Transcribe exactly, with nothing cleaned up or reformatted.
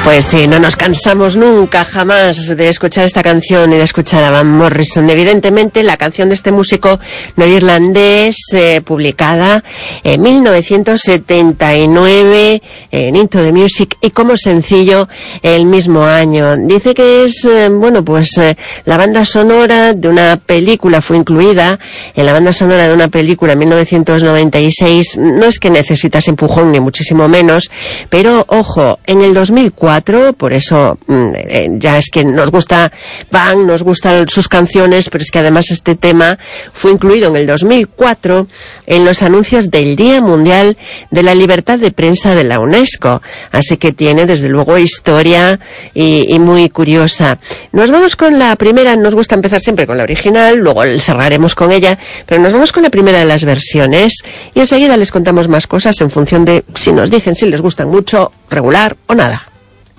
Pues sí, no nos cansamos nunca, jamás, de escuchar esta canción y de escuchar a Van Morrison. Evidentemente, la canción de este músico norirlandés, eh, publicada en mil novecientos setenta y nueve en Into the Music y como sencillo el mismo año. Dice que es, eh, bueno, pues eh, la banda sonora de una película, fue incluida en la banda sonora de una película en mil novecientos noventa y seis. No es que necesitas empujón, ni muchísimo menos, pero ojo, en el dos mil cuatro, por eso eh, ya es que nos gusta Van, nos gustan sus canciones, pero es que además este tema fue incluido en el dos mil cuatro en los anuncios del Día Mundial de la Libertad de Prensa de la UNESCO, así que tiene desde luego historia y, y muy curiosa. Nos vamos con la primera, nos gusta empezar siempre con la original, luego cerraremos con ella, pero nos vamos con la primera de las versiones y enseguida les contamos más cosas en función de si nos dicen si les gustan mucho, regular o nada.